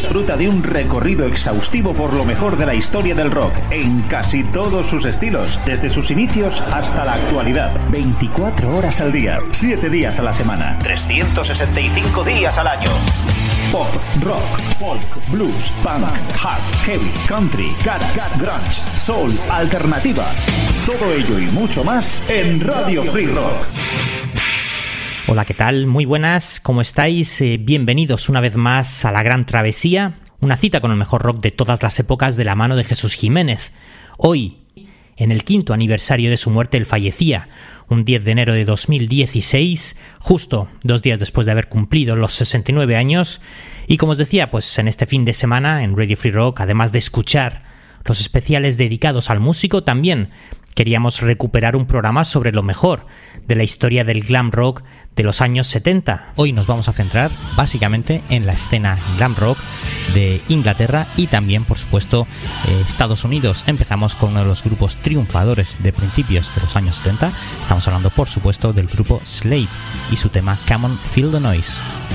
disfruta de un recorrido exhaustivo por lo mejor de la historia del rock, en casi todos sus estilos, desde sus inicios hasta la actualidad. 24 horas al día, 7 días a la semana, 365 días al año. Pop, rock, folk, blues, punk, hard, heavy, country, garage, grunge, soul, alternativa. Todo ello y mucho más en Radio Free Rock. Hola, ¿qué tal? Muy buenas, ¿cómo estáis? Bienvenidos una vez más a La Gran Travesía, una cita con el mejor rock de todas las épocas de la mano de Jesús Jiménez. Hoy, en el 5º aniversario de su muerte, él fallecía, un 10 de enero de 2016, justo 2 días después de haber cumplido los 69 años. Y como os decía, pues en este fin de semana en Radio Free Rock, además de escuchar los especiales dedicados al músico, también queríamos recuperar un programa sobre lo mejor de la historia del glam rock de los años 70. Hoy nos vamos a centrar básicamente en la escena glam rock de Inglaterra y también, por supuesto, Estados Unidos. Empezamos con uno de los grupos triunfadores de principios de los años 70. Estamos hablando, por supuesto, del grupo Slade y su tema Come On Feel the Noise.